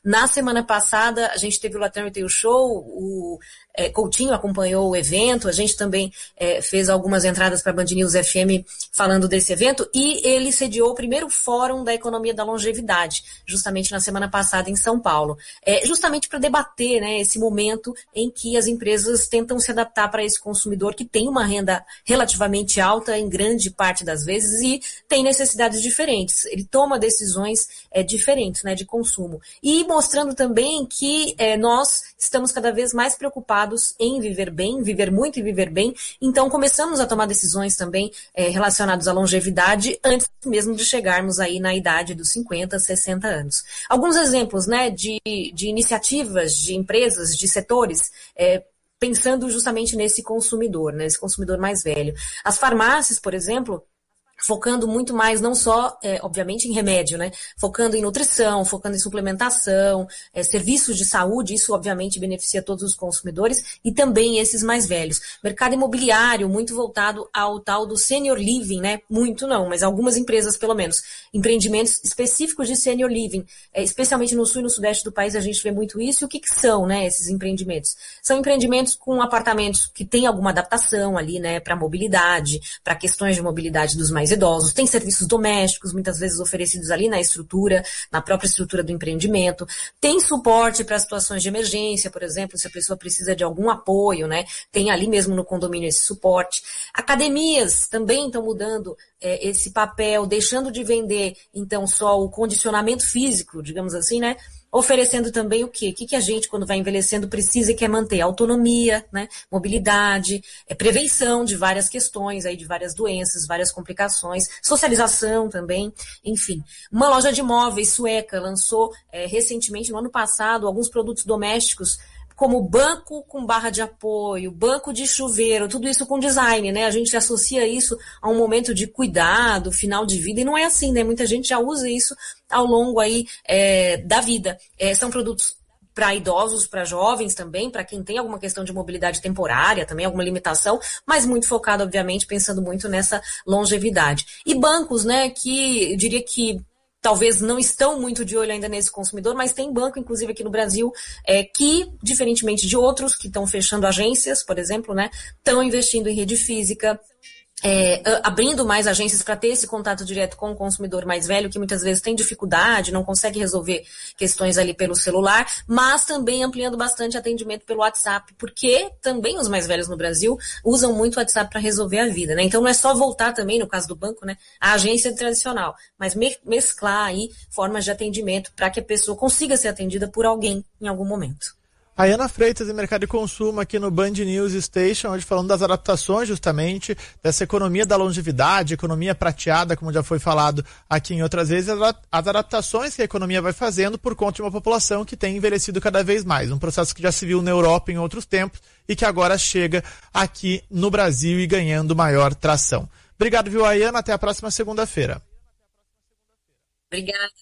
Na semana passada, a gente teve o Latam Retail Show, o Coutinho acompanhou o evento, a gente também fez algumas entradas para a Band News FM falando desse evento, e ele sediou o primeiro Fórum da Economia da Longevidade, justamente na semana passada em São Paulo, justamente para debater, né, esse momento em que as empresas tentam se adaptar para esse consumidor que tem uma renda relativamente alta em grande parte das vezes e tem necessidades diferentes. Ele toma decisões diferentes, né, de consumo. E mostrando também que nós estamos cada vez mais preocupados em viver bem, viver muito e viver bem. Então começamos a tomar decisões também relacionadas à longevidade antes mesmo de chegarmos aí na idade dos 50, 60 anos. Alguns exemplos, né, de iniciativas, de empresas, de setores, pensando justamente nesse consumidor, né, esse consumidor mais velho. As farmácias, por exemplo, focando muito mais, não só, obviamente, em remédio, né? Focando em nutrição, focando em suplementação, serviços de saúde, isso obviamente beneficia todos os consumidores e também esses mais velhos. Mercado imobiliário, muito voltado ao tal do senior living, né? Muito não, mas algumas empresas, pelo menos, empreendimentos específicos de senior living, especialmente no sul e no sudeste do país a gente vê muito isso. E o que são, né, esses empreendimentos? São empreendimentos com apartamentos que têm alguma adaptação ali, né, para mobilidade, para questões de mobilidade dos mais idosos, tem serviços domésticos, muitas vezes oferecidos ali na estrutura, na própria estrutura do empreendimento, tem suporte para situações de emergência, por exemplo, se a pessoa precisa de algum apoio, né, tem ali mesmo no condomínio esse suporte. Academias também estão mudando esse papel, deixando de vender, então, só o condicionamento físico, digamos assim, né, oferecendo também o quê? O que a gente, quando vai envelhecendo, precisa e quer manter? Autonomia, né? Mobilidade, prevenção de várias questões, aí, de várias doenças, várias complicações, socialização também, enfim. Uma loja de móveis sueca lançou recentemente, no ano passado, alguns produtos domésticos, como banco com barra de apoio, banco de chuveiro, tudo isso com design, né? A gente associa isso a um momento de cuidado, final de vida, e não é assim, né? Muita gente já usa isso ao longo aí da vida. São produtos para idosos, para jovens também, para quem tem alguma questão de mobilidade temporária, também alguma limitação, mas muito focado, obviamente, pensando muito nessa longevidade. E bancos, né, que eu diria que talvez não estão muito de olho ainda nesse consumidor, mas tem banco, inclusive aqui no Brasil, que, diferentemente de outros, que estão fechando agências, por exemplo, né, estão investindo em rede física, abrindo mais agências para ter esse contato direto com o consumidor mais velho, que muitas vezes tem dificuldade, não consegue resolver questões ali pelo celular, mas também ampliando bastante atendimento pelo WhatsApp, porque também os mais velhos no Brasil usam muito o WhatsApp para resolver a vida, né? Então não é só voltar também, no caso do banco, né, a agência tradicional, mas mesclar aí formas de atendimento para que a pessoa consiga ser atendida por alguém em algum momento. A Ana Freitas, em Mercado de Consumo, aqui no Band News Station, hoje falando das adaptações justamente, dessa economia da longevidade, economia prateada, como já foi falado aqui em outras vezes, as adaptações que a economia vai fazendo por conta de uma população que tem envelhecido cada vez mais. Um processo que já se viu na Europa em outros tempos e que agora chega aqui no Brasil e ganhando maior tração. Obrigado, viu, Ana? Até a próxima segunda-feira. Obrigada.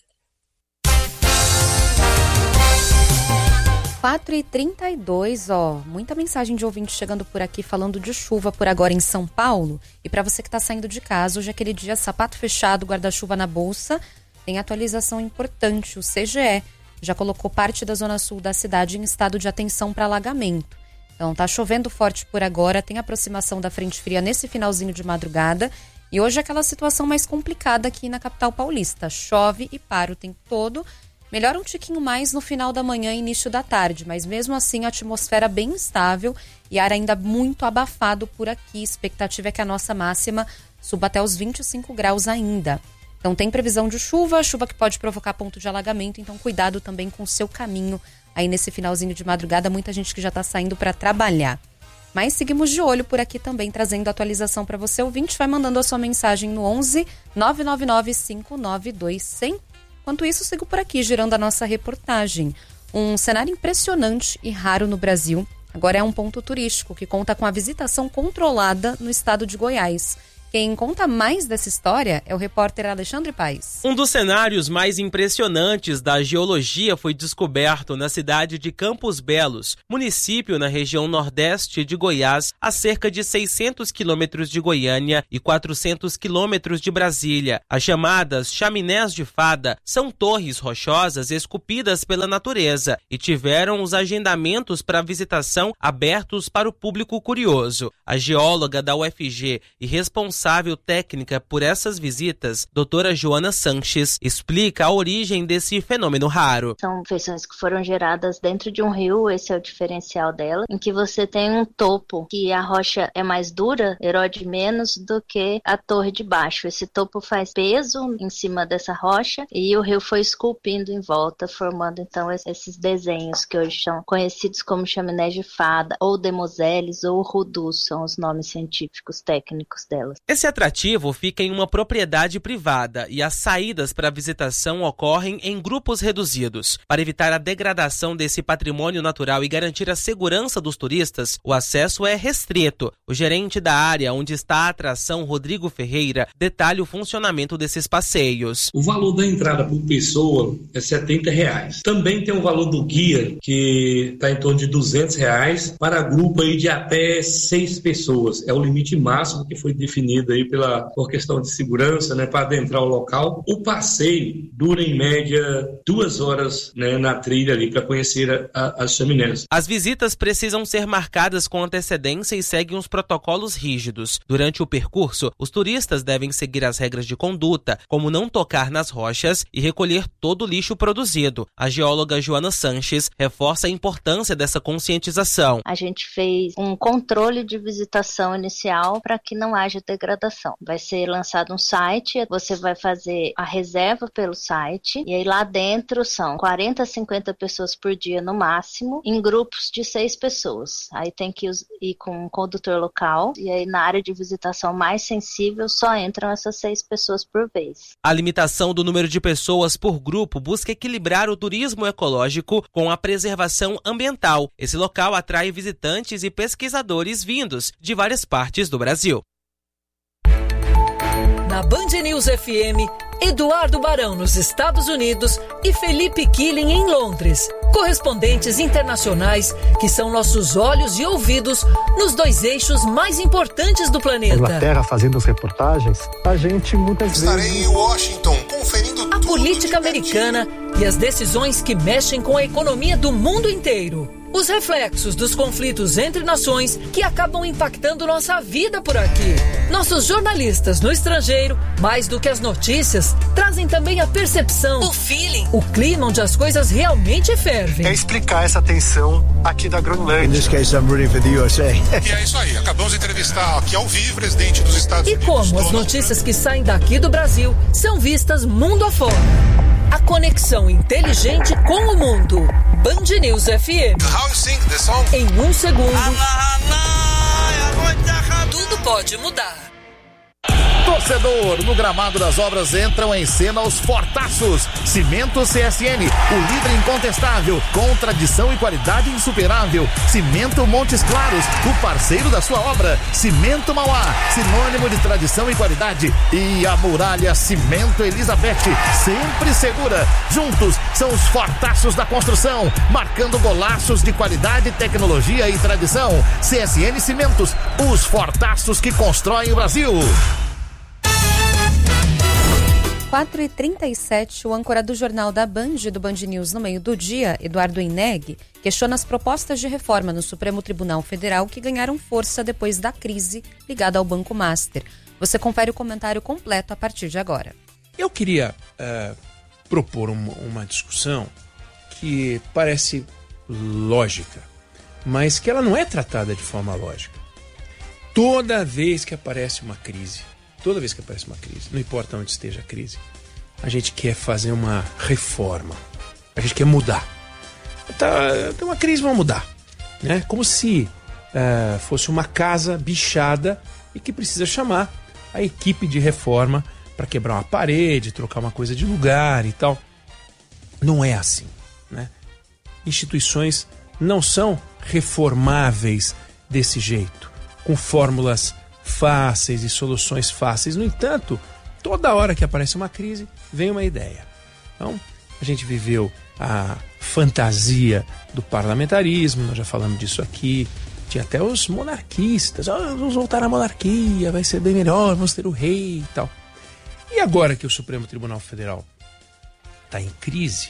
4h32, muita mensagem de ouvinte chegando por aqui falando de chuva por agora em São Paulo. E para você que está saindo de casa, hoje é aquele dia sapato fechado, guarda-chuva na bolsa, tem atualização importante. O CGE já colocou parte da zona sul da cidade em estado de atenção para alagamento. Então tá chovendo forte por agora, tem aproximação da frente fria nesse finalzinho de madrugada. E hoje é aquela situação mais complicada aqui na capital paulista. Chove e para o tempo todo. Melhora um tiquinho mais no final da manhã e início da tarde, mas mesmo assim a atmosfera bem instável e ar ainda muito abafado por aqui. Expectativa é que a nossa máxima suba até os 25 graus ainda. Então tem previsão de chuva que pode provocar ponto de alagamento, então cuidado também com o seu caminho aí nesse finalzinho de madrugada. Muita gente que já está saindo para trabalhar. Mas seguimos de olho por aqui também, trazendo atualização para você. Ouvinte, vai mandando a sua mensagem no 11 999 592 100. Enquanto isso, sigo por aqui, girando a nossa reportagem. Um cenário impressionante e raro no Brasil. Agora é um ponto turístico que conta com a visitação controlada no estado de Goiás. Quem conta mais dessa história é o repórter Alexandre Paes. Um dos cenários mais impressionantes da geologia foi descoberto na cidade de Campos Belos, município na região nordeste de Goiás, a cerca de 600 quilômetros de Goiânia e 400 quilômetros de Brasília. As chamadas chaminés de fada são torres rochosas esculpidas pela natureza e tiveram os agendamentos para visitação abertos para o público curioso. A geóloga da UFG e responsável técnica por essas visitas, doutora Joana Sanches, explica a origem desse fenômeno raro. São feições que foram geradas dentro de um rio, esse é o diferencial dela, em que você tem um topo, que a rocha é mais dura, erode menos do que a torre de baixo. Esse topo faz peso em cima dessa rocha e o rio foi esculpindo em volta, formando então esses desenhos que hoje são conhecidos como chaminés de fada, ou demoselles, ou rudus, são os nomes científicos técnicos delas. Esse atrativo fica em uma propriedade privada e as saídas para visitação ocorrem em grupos reduzidos. Para evitar a degradação desse patrimônio natural e garantir a segurança dos turistas, o acesso é restrito. O gerente da área onde está a atração, Rodrigo Ferreira, detalha o funcionamento desses passeios. O valor da entrada por pessoa é R$70. Também tem o valor do guia, que está em torno de R$200 para grupo aí de até 6 pessoas. É o limite máximo que foi definido aí por questão de segurança, né, para adentrar o local. O passeio dura em média 2 horas, né, na trilha ali para conhecer as chaminés. As visitas precisam ser marcadas com antecedência e seguem os protocolos rígidos. Durante o percurso, os turistas devem seguir as regras de conduta, como não tocar nas rochas e recolher todo o lixo produzido. A geóloga Joana Sanches reforça a importância dessa conscientização. A gente fez um controle de visitação inicial para que não haja degradação. Vai ser lançado um site, você vai fazer a reserva pelo site, e aí lá dentro são 40 a 50 pessoas por dia no máximo, em grupos de 6 pessoas. Aí tem que ir com um condutor local, e aí na área de visitação mais sensível só entram essas 6 pessoas por vez. A limitação do número de pessoas por grupo busca equilibrar o turismo ecológico com a preservação ambiental. Esse local atrai visitantes e pesquisadores vindos de várias partes do Brasil. Na Band News FM, Eduardo Barão nos Estados Unidos e Felipe Killing em Londres. Correspondentes internacionais que são nossos olhos e ouvidos nos 2 eixos mais importantes do planeta. Inglaterra fazendo as reportagens, a gente muitas Estarei vezes... em Washington conferindo a política americana e as decisões que mexem com a economia do mundo inteiro. Os reflexos dos conflitos entre nações que acabam impactando nossa vida por aqui. Nossos jornalistas no estrangeiro, mais do que as notícias, trazem também a percepção, o feeling, o clima onde as coisas realmente fervem. É explicar essa tensão aqui da Groenlândia. E é isso aí, acabamos de entrevistar aqui ao vivo o presidente dos Estados Unidos. E como as notícias que saem daqui do Brasil são vistas mundo afora. A conexão inteligente com o mundo. Band News FM. How you sing the song? Em 1 segundo, tudo pode mudar. Torcedor, no gramado das obras entram em cena os fortaços. Cimento CSN, o líder incontestável, com tradição e qualidade insuperável. Cimento Montes Claros, o parceiro da sua obra. Cimento Mauá, sinônimo de tradição e qualidade. E a Muralha Cimento Elizabeth, sempre segura. Juntos são os fortaços da construção, marcando golaços de qualidade, tecnologia e tradição. CSN Cimentos, os fortaços que constroem o Brasil. 4h37, o âncora do Jornal da Band, do Band News no meio do dia, Eduardo Ineg, questiona as propostas de reforma no Supremo Tribunal Federal que ganharam força depois da crise ligada ao Banco Master. Você confere o comentário completo a partir de agora. Eu queria propor uma discussão que parece lógica, mas que ela não é tratada de forma lógica. Toda vez que aparece uma crise, não importa onde esteja a crise, a gente quer fazer uma reforma, a gente quer mudar. Tem uma crise, vamos mudar, né? Como se fosse uma casa bichada e que precisa chamar a equipe de reforma para quebrar uma parede, trocar uma coisa de lugar e tal. Não é assim, né? Instituições não são reformáveis desse jeito, com fórmulas fáceis e soluções fáceis. No entanto, toda hora que aparece uma crise, vem uma ideia. Então, a gente viveu a fantasia do parlamentarismo, nós já falamos disso aqui. Tinha até os monarquistas, vamos voltar à monarquia, vai ser bem melhor, vamos ter o rei e tal. E agora que o Supremo Tribunal Federal está em crise,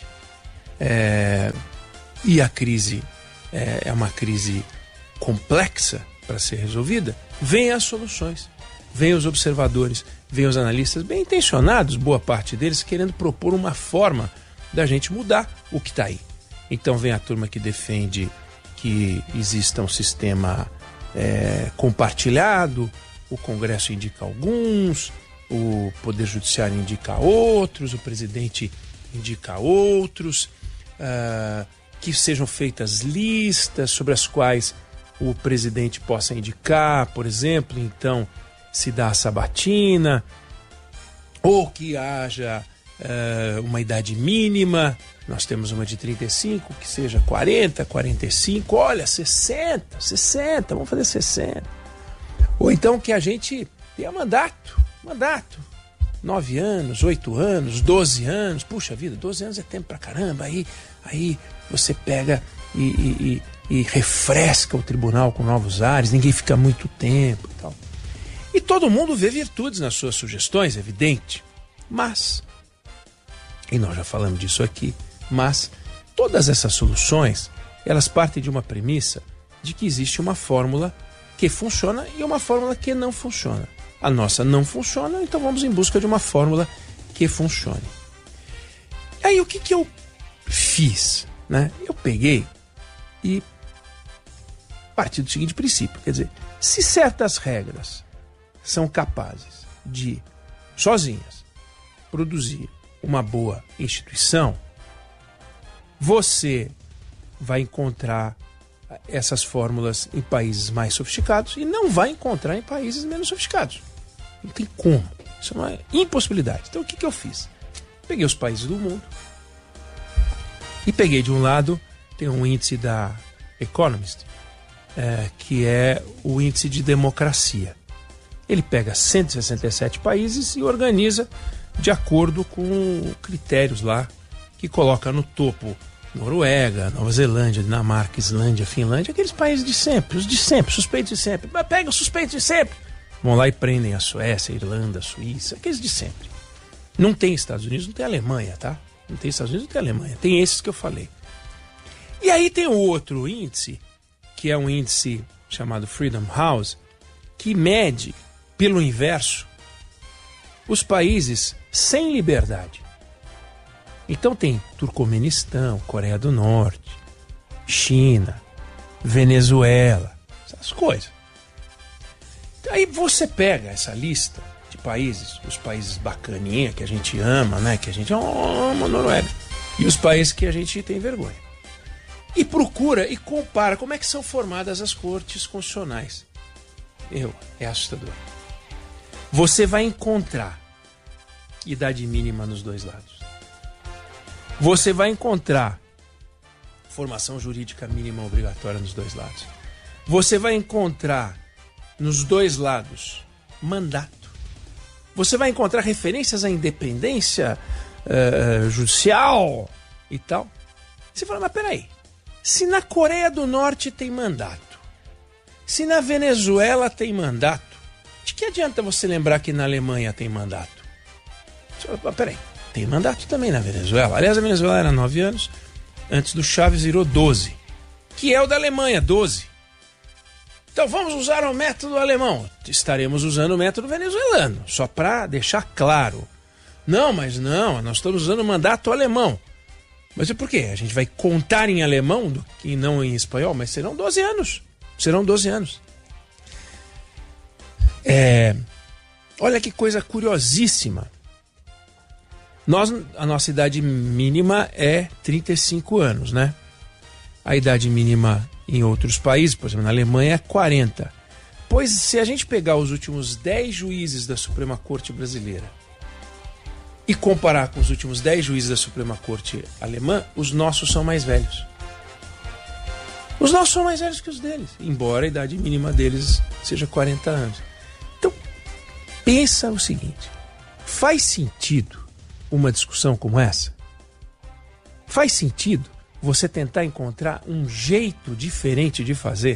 e a crise é uma crise complexa para ser resolvida, vêm as soluções, vêm os observadores, vêm os analistas bem intencionados, boa parte deles, querendo propor uma forma da gente mudar o que está aí. Então vem a turma que defende que exista um sistema compartilhado, o Congresso indica alguns, o Poder Judiciário indica outros, o presidente indica outros, que sejam feitas listas sobre as quais o presidente possa indicar, por exemplo, então se dá a sabatina, ou que haja uma idade mínima. Nós temos uma de 35, que seja 40, 45, olha, 60, vamos fazer 60. Ou então que a gente tenha mandato, 9 anos, 8 anos, 12 anos, puxa vida, 12 anos é tempo pra caramba, aí você pega e refresca o tribunal com novos ares, ninguém fica muito tempo e tal. E todo mundo vê virtudes nas suas sugestões, é evidente, mas, e nós já falamos disso aqui, mas todas essas soluções, elas partem de uma premissa de que existe uma fórmula que funciona e uma fórmula que não funciona. A nossa não funciona, então vamos em busca de uma fórmula que funcione. Aí o que eu fiz? Né? Eu peguei e parti do seguinte princípio, quer dizer, se certas regras são capazes de, sozinhas, produzir uma boa instituição, você vai encontrar essas fórmulas em países mais sofisticados e não vai encontrar em países menos sofisticados. Não tem como. Isso é uma impossibilidade. Então o que eu fiz? Peguei os países do mundo e peguei de um lado, tem um índice da Economist, que é o índice de democracia. Ele pega 167 países e organiza de acordo com critérios lá, que coloca no topo Noruega, Nova Zelândia, Dinamarca, Islândia, Finlândia, aqueles países de sempre, os de sempre, suspeitos de sempre. Mas pega os suspeitos de sempre. Vão lá e prendem a Suécia, a Irlanda, a Suíça, aqueles de sempre. Não tem Estados Unidos, não tem Alemanha, tá? Não tem Estados Unidos, não tem Alemanha. Tem esses que eu falei. E aí tem o outro índice, que é um índice chamado Freedom House, que mede, pelo inverso, os países sem liberdade. Então tem Turcomenistão, Coreia do Norte, China, Venezuela, essas coisas. Aí você pega essa lista de países, os países bacaninha que a gente ama, né? Que a gente ama, Noruega, e os países que a gente tem vergonha. E procura e compara como é que são formadas as cortes constitucionais. É assustador. Você vai encontrar idade mínima nos dois lados. Você vai encontrar formação jurídica mínima obrigatória nos dois lados. Você vai encontrar nos dois lados mandato. Você vai encontrar referências à independência judicial e tal. Você fala, mas peraí, se na Coreia do Norte tem mandato, se na Venezuela tem mandato, de que adianta você lembrar que na Alemanha tem mandato? Você fala, mas peraí, tem mandato também na Venezuela. Aliás, a Venezuela era 9 anos, antes do Chávez virou 12, que é o da Alemanha, 12. Então vamos usar o método alemão. Estaremos usando o método venezuelano, só para deixar claro. Não, mas não, nós estamos usando o mandato alemão. Mas e por quê? A gente vai contar em alemão e não em espanhol, mas serão 12 anos. Serão 12 anos. Olha que coisa curiosíssima. A nossa idade mínima é 35 anos, né? A idade mínima em outros países, por exemplo, na Alemanha é 40. Pois se a gente pegar os últimos 10 juízes da Suprema Corte brasileira e comparar com os últimos 10 juízes da Suprema Corte alemã, os nossos são mais velhos. Os nossos são mais velhos que os deles, embora a idade mínima deles seja 40 anos. pensa o seguinte: faz sentido uma discussão como essa? Faz sentido você tentar encontrar um jeito diferente de fazer?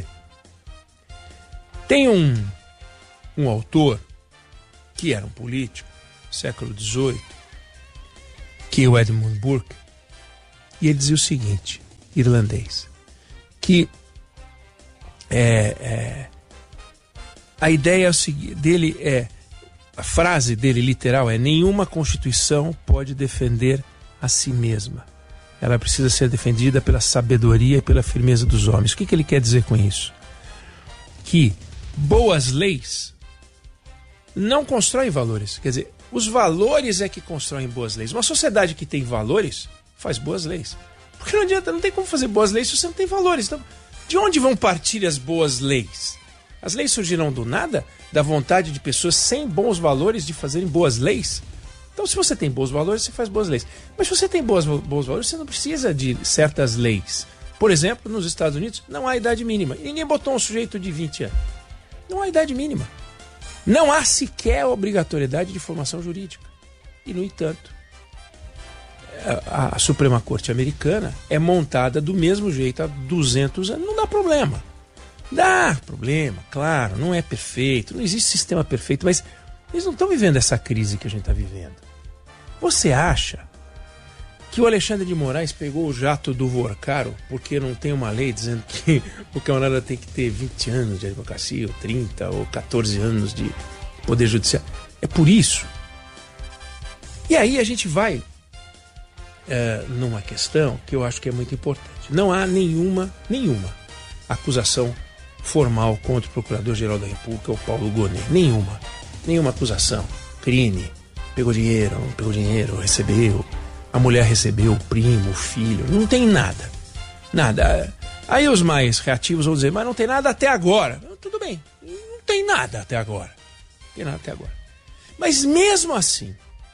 Tem um autor que era um político, século XVIII, que é o Edmund Burke, e ele dizia o seguinte, irlandês, que a ideia dele a frase dele literal é: nenhuma Constituição pode defender a si mesma. Ela precisa ser defendida pela sabedoria e pela firmeza dos homens. O que ele quer dizer com isso? Que boas leis não constroem valores. Quer dizer, os valores é que constroem boas leis. Uma sociedade que tem valores faz boas leis. Porque não adianta, não tem como fazer boas leis se você não tem valores. Então, de onde vão partir as boas leis? As leis surgirão do nada, da vontade de pessoas sem bons valores de fazerem boas leis. Então, se você tem bons valores, você faz boas leis. Mas se você tem bons valores, você não precisa de certas leis. Por exemplo, nos Estados Unidos, não há idade mínima. Ninguém botou um sujeito de 20 anos. Não há idade mínima. Não há sequer obrigatoriedade de formação jurídica. E, no entanto, a Suprema Corte americana é montada do mesmo jeito há 200 anos. Não dá problema. Dá problema, claro, não é perfeito, não existe sistema perfeito, mas eles não estão vivendo essa crise que a gente está vivendo. Você acha que o Alexandre de Moraes pegou o jato do Vorcaro porque não tem uma lei dizendo que o camarada tem que ter 20 anos de advocacia, ou 30, ou 14 anos de poder judiciário? É por isso. E aí a gente vai numa questão que eu acho que é muito importante. Não há nenhuma acusação formal contra o Procurador-Geral da República, o Paulo Gonet. Nenhuma acusação. Crime. Pegou dinheiro, recebeu. A mulher recebeu, o primo, o filho. Não tem nada. Nada. Aí os mais reativos vão dizer, mas não tem nada até agora. Tudo bem. Não tem nada até agora. Mas mesmo assim,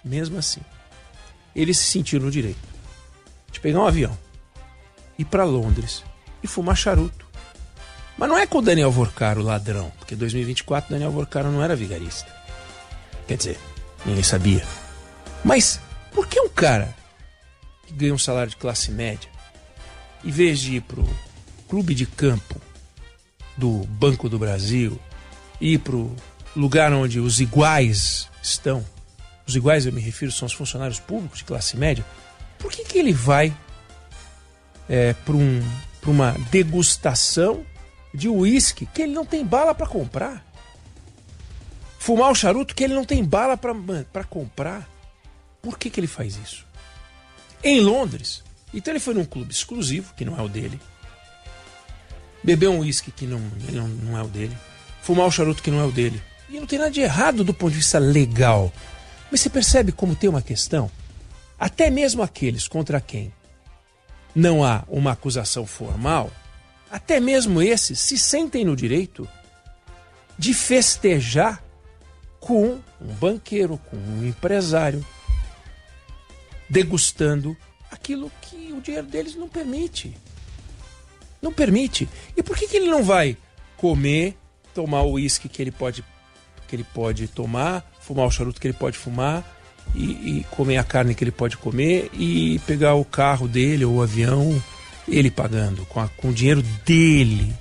eles se sentiram no direito de pegar um avião, ir para Londres e fumar charuto. Mas não é com o Daniel Vorcaro ladrão, porque em 2024 Daniel Vorcaro não era vigarista. Quer dizer, ninguém sabia. Mas por que um cara que ganha um salário de classe média, em vez de ir pro clube de campo do Banco do Brasil, ir pro lugar onde os iguais estão, os iguais eu me refiro são os funcionários públicos de classe média, por que ele vai para uma degustação de uísque que ele não tem bala para comprar? Fumar o charuto que ele não tem bala para comprar? Por que ele faz isso? Em Londres, então ele foi num clube exclusivo, que não é o dele, bebeu um uísque que não é o dele, fumar o charuto que não é o dele. E não tem nada de errado do ponto de vista legal. Mas você percebe como tem uma questão? Até mesmo aqueles contra quem não há uma acusação formal, até mesmo esses se sentem no direito de festejar com um banqueiro, com um empresário, degustando aquilo que o dinheiro deles não permite. Não permite. E por que ele não vai comer, tomar o uísque que ele pode tomar, fumar o charuto que ele pode fumar e comer a carne que ele pode comer e pegar o carro dele ou o avião, ele pagando com o dinheiro dele,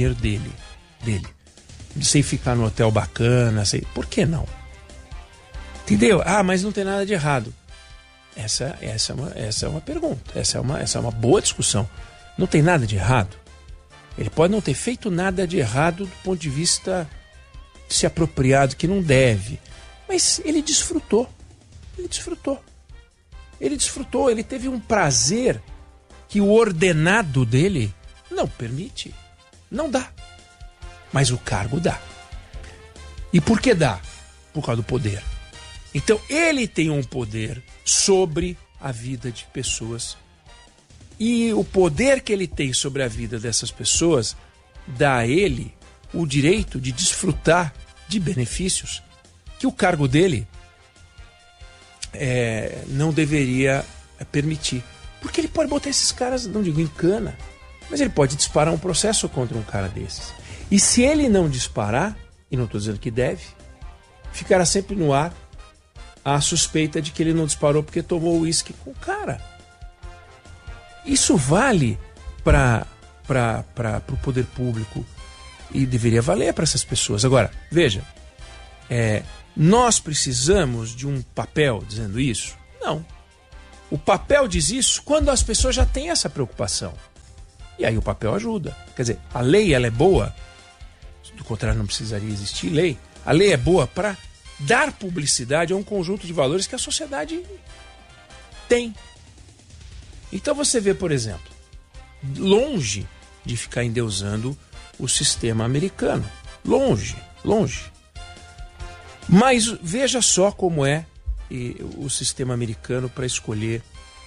sem ficar no hotel bacana, por que não? Entendeu? Mas não tem nada de errado. Essa é uma pergunta, essa é uma boa discussão. Não tem nada de errado. Ele pode não ter feito nada de errado do ponto de vista de se apropriar do que não deve, mas ele desfrutou, ele teve um prazer que o ordenado dele não permite, não dá, mas o cargo dá. E por que dá? Por causa do poder. Então ele tem um poder sobre a vida de pessoas, e o poder que ele tem sobre a vida dessas pessoas dá a ele o direito de desfrutar de benefícios que o cargo dele não deveria permitir. Porque ele pode botar esses caras, não digo em cana, mas ele pode disparar um processo contra um cara desses. E se ele não disparar, e não estou dizendo que deve, ficará sempre no ar a suspeita de que ele não disparou porque tomou uísque com o cara. Isso vale para o poder público e deveria valer para essas pessoas. Agora, veja, nós precisamos de um papel dizendo isso? Não. O papel diz isso quando as pessoas já têm essa preocupação. E aí o papel ajuda. Quer dizer, a lei ela é boa, do contrário não precisaria existir lei. A lei é boa para dar publicidade a um conjunto de valores que a sociedade tem. Então você vê, por exemplo, longe de ficar endeusando o sistema americano. Longe. Mas veja só como é o sistema americano para escolher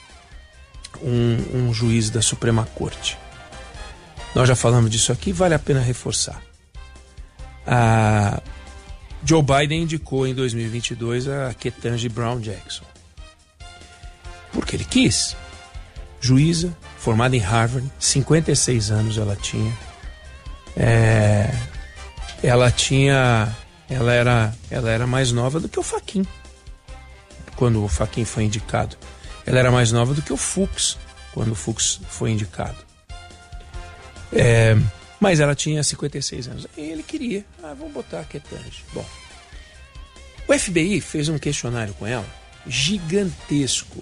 um juiz da Suprema Corte. Nós já falamos disso aqui, vale a pena reforçar. Joe Biden indicou em 2022 a Ketanji Brown Jackson. Porque ele quis. Juíza, formada em Harvard, 56 anos ela tinha. Ela era mais nova do que o Fachin. Quando o Fachin foi indicado. Ela era mais nova do que o Fuchs, quando o Fuchs foi indicado. Mas ela tinha 56 anos. E ele queria. Vamos botar a Ketanji. Bom, o FBI fez um questionário com ela gigantesco.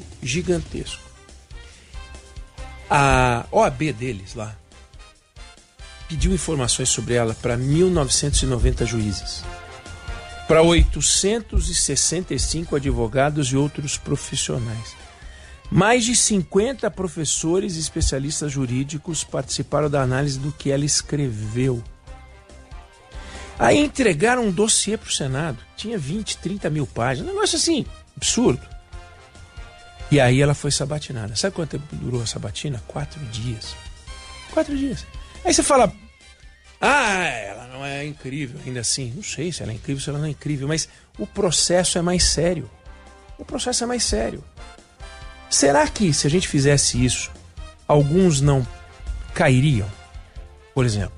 A OAB deles lá pediu informações sobre ela para 1990 juízes, para 865 advogados e outros profissionais. Mais de 50 professores e especialistas jurídicos participaram da análise do que ela escreveu. Aí entregaram um dossiê para o Senado, tinha 20, 30 mil páginas, um negócio assim, absurdo. E aí ela foi sabatinada. Sabe quanto tempo durou a sabatina? 4 dias. 4 dias. Aí você fala, ela não é incrível ainda assim. Não sei se ela é incrível, se ela não é incrível, mas o processo é mais sério. Será que se a gente fizesse isso, alguns não cairiam? Por exemplo,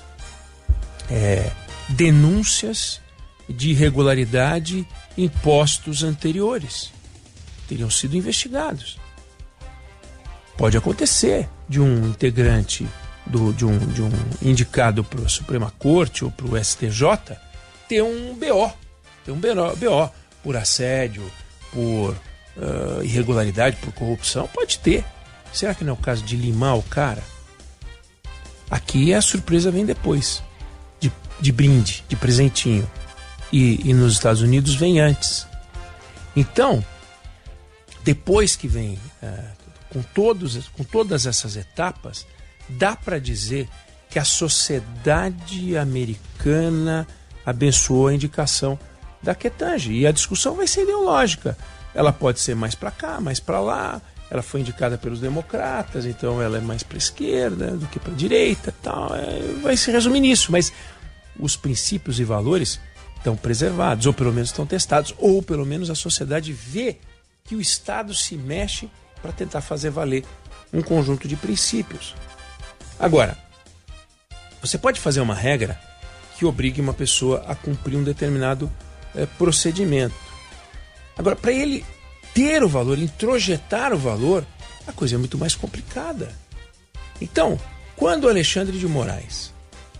denúncias de irregularidade em postos anteriores teriam sido investigados. Pode acontecer de um integrante de um indicado para a Suprema Corte ou para o STJ ter um BO por assédio, por irregularidade, por corrupção. Pode ter. Será que não é o caso de limar o cara? Aqui a surpresa vem depois, de brinde, de presentinho. E nos Estados Unidos vem antes. Então, depois que vem com todas essas etapas, dá para dizer que a sociedade americana abençoou a indicação da Ketanji. E a discussão vai ser ideológica. Ela pode ser mais para cá, mais para lá. Ela foi indicada pelos democratas, então ela é mais para a esquerda do que para a direita. Tal. Vai se resumir nisso, mas os princípios e valores estão preservados, ou pelo menos estão testados, ou pelo menos a sociedade vê que o Estado se mexe para tentar fazer valer um conjunto de princípios. Agora, você pode fazer uma regra que obrigue uma pessoa a cumprir um determinado procedimento. Agora, para ele ter o valor, introjetar o valor, a coisa é muito mais complicada. Então, quando Alexandre de Moraes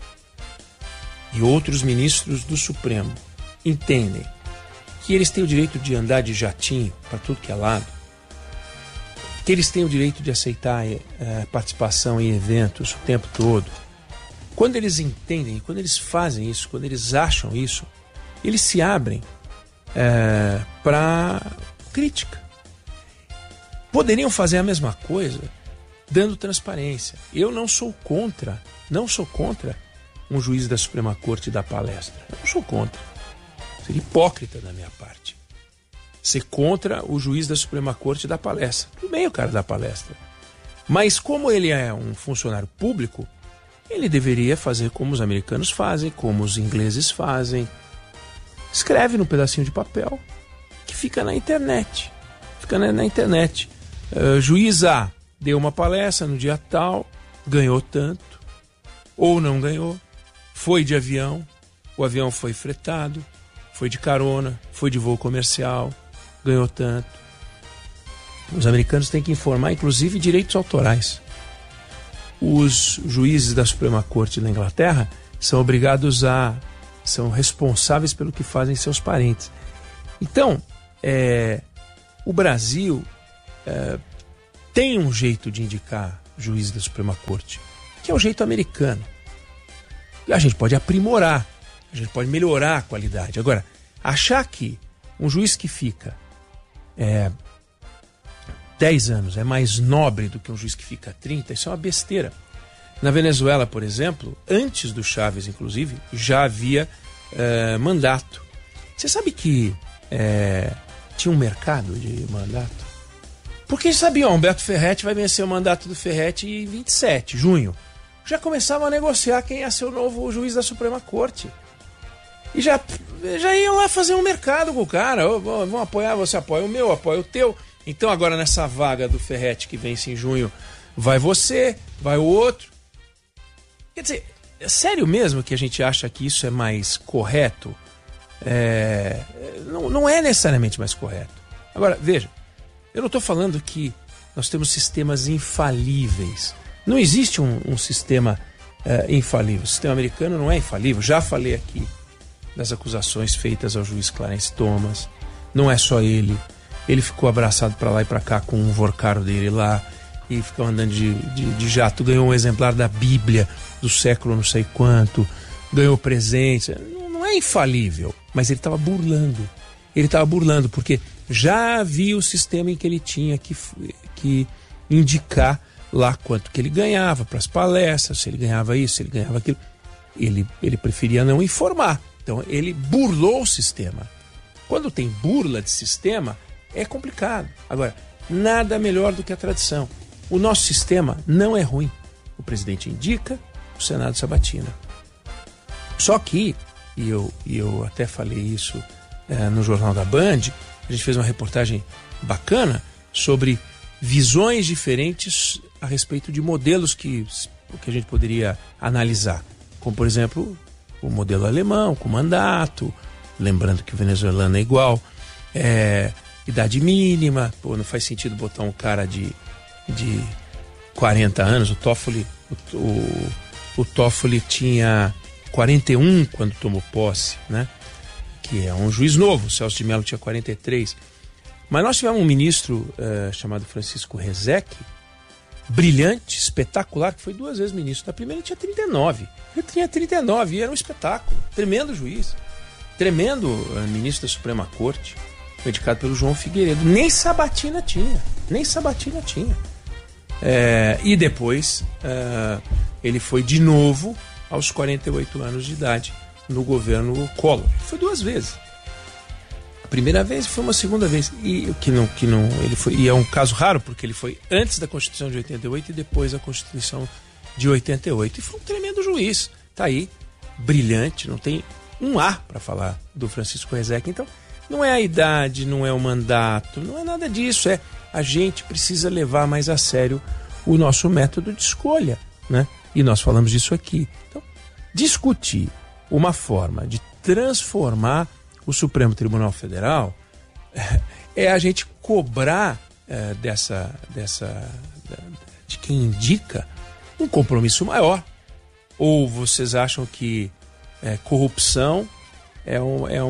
e outros ministros do Supremo entendem que eles têm o direito de andar de jatinho para tudo que é lado, que eles têm o direito de aceitar participação em eventos o tempo todo, quando eles entendem, quando eles fazem isso, quando eles acham isso, eles se abrem para crítica. Poderiam fazer a mesma coisa dando transparência. Eu não sou contra um juiz da Suprema Corte dar palestra. Eu não sou contra. Seria hipócrita da minha parte ser contra o juiz da Suprema Corte dar palestra. Tudo bem o cara dar palestra. Mas como ele é um funcionário público, ele deveria fazer como os americanos fazem, como os ingleses fazem. Escreve num pedacinho de papel que fica na internet. Juiz A deu uma palestra no dia tal, ganhou tanto, ou não ganhou, foi de avião, o avião foi fretado, foi de carona, foi de voo comercial, ganhou tanto. Os americanos têm que informar, inclusive, direitos autorais. Os juízes da Suprema Corte da Inglaterra são são responsáveis pelo que fazem seus parentes. Então, o Brasil tem um jeito de indicar juízes da Suprema Corte, que é o jeito americano. A gente pode aprimorar, a gente pode melhorar a qualidade. Agora, achar que um juiz que fica 10 anos é mais nobre do que um juiz que fica 30, isso é uma besteira. Na Venezuela, por exemplo, antes do Chávez, inclusive, já havia mandato. Você sabe que tinha um mercado de mandato? Porque eles sabiam, Humberto Ferretti vai vencer o mandato do Ferretti em 27, junho. Já começavam a negociar quem ia ser o novo juiz da Suprema Corte. E já iam lá fazer um mercado com o cara. Vão apoiar, você apoia o meu, apoia o teu. Então agora nessa vaga do Ferretti que vence em junho, vai você, vai o outro. Quer dizer, é sério mesmo que a gente acha que isso é mais correto? Não é necessariamente mais correto. Agora, veja, eu não estou falando que nós temos sistemas infalíveis. Não existe um sistema infalível. O sistema americano não é infalível. Já falei aqui das acusações feitas ao juiz Clarence Thomas. Não é só ele. Ele ficou abraçado para lá e para cá com um vorcaro dele lá e ficou andando de jato. Ganhou um exemplar da Bíblia do século não sei quanto. Ganhou presente. Não é infalível, mas ele estava burlando. Ele estava burlando porque já havia o sistema em que ele tinha que indicar lá quanto que ele ganhava para as palestras, se ele ganhava isso, se ele ganhava aquilo. Ele preferia não informar. Então ele burlou o sistema. Quando tem burla de sistema, é complicado. Agora, nada melhor do que a tradição. O nosso sistema não é ruim. O presidente indica, o Senado sabatina. Só que, e eu até falei isso no Jornal da Band, a gente fez uma reportagem bacana sobre visões diferentes a respeito de modelos que a gente poderia analisar. Como, por exemplo, o modelo alemão, com mandato, lembrando que o venezuelano é igual, idade mínima, não faz sentido botar um cara de 40 anos, o Toffoli tinha 41 quando tomou posse, né? Que é um juiz novo, o Celso de Mello tinha 43. Mas nós tivemos um ministro chamado Francisco Rezec, brilhante, espetacular, que foi 2 vezes ministro. Na primeira ele tinha 39. Ele tinha 39 e era um espetáculo. Tremendo juiz. Tremendo ministro da Suprema Corte. Foi indicado pelo João Figueiredo. Nem sabatina tinha. E depois ele foi de novo aos 48 anos de idade no governo Collor. Foi 2 vezes. A primeira vez foi uma segunda vez. E ele foi, e é um caso raro, porque ele foi antes da Constituição de 88 e depois da Constituição de 88. E foi um tremendo juiz. Tá aí, brilhante, não tem um A para falar do Francisco Rezec. Então, não é a idade, não é o mandato, não é nada disso. A gente precisa levar mais a sério o nosso método de escolha, né? E nós falamos disso aqui. Então, discutir uma forma de transformar o Supremo Tribunal Federal é a gente cobrar de quem indica um compromisso maior. Ou vocês acham que corrupção é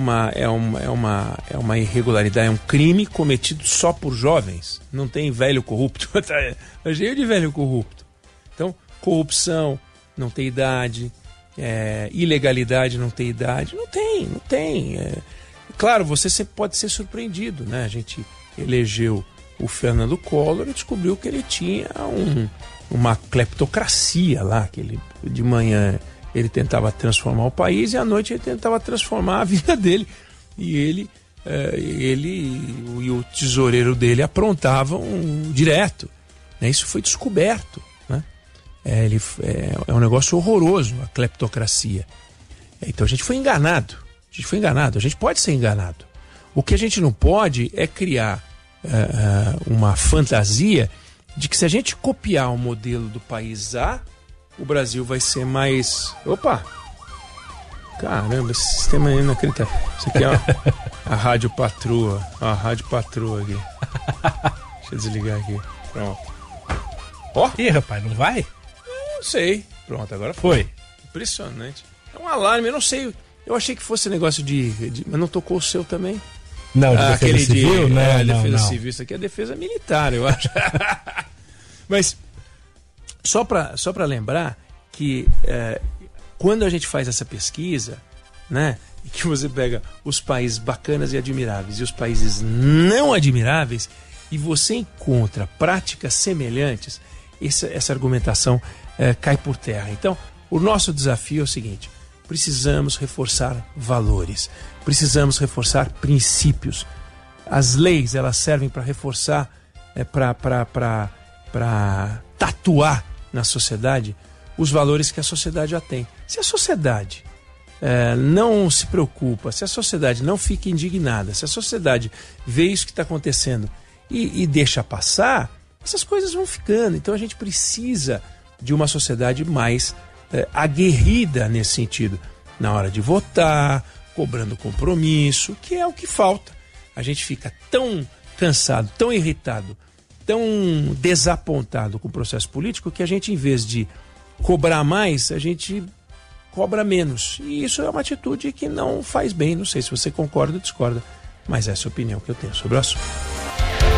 uma irregularidade, é um crime cometido só por jovens? Não tem velho corrupto? É cheio de velho corrupto. Então, corrupção não tem idade, ilegalidade não tem idade. Não tem. Claro, você sempre pode ser surpreendido, né? A gente elegeu o Fernando Collor e descobriu que ele tinha uma cleptocracia lá, que ele, de manhã ele tentava transformar o país e à noite ele tentava transformar a vida dele. E ele e o tesoureiro dele aprontavam direto, né? Isso foi descoberto, né? É um negócio horroroso, a cleptocracia. Então a gente foi enganado. A gente pode ser enganado. O que a gente não pode é criar uma fantasia de que se a gente copiar o modelo do país A, o Brasil vai ser mais... Opa! Caramba, esse sistema é inacreditável. Isso aqui é a Rádio Patroa. A Rádio Patroa aqui. Deixa eu desligar aqui. Pronto. Ó. Ih, rapaz, não vai? Não sei. Pronto, agora foi. Impressionante. É um alarme, eu não sei. Eu achei que fosse negócio mas não tocou o seu também? Não, de defesa civil? Não, defesa civil. Isso aqui é defesa militar, eu acho. Mas, só pra lembrar que quando a gente faz essa pesquisa, né, que você pega os países bacanas e admiráveis e os países não admiráveis, e você encontra práticas semelhantes, essa argumentação cai por terra. Então, o nosso desafio é o seguinte: precisamos reforçar valores, precisamos reforçar princípios. As leis, elas servem para reforçar, para tatuar na sociedade os valores que a sociedade já tem. Se a sociedade não se preocupa, se a sociedade não fica indignada, se a sociedade vê isso que está acontecendo e deixa passar, essas coisas vão ficando. Então a gente precisa de uma sociedade mais aguerrida nesse sentido, na hora de votar, cobrando compromisso, que é o que falta. A gente fica tão cansado, tão irritado, tão desapontado com o processo político que a gente, em vez de cobrar mais, a gente cobra menos. E isso é uma atitude que não faz bem. Não sei se você concorda ou discorda, mas essa é a opinião que eu tenho sobre o assunto.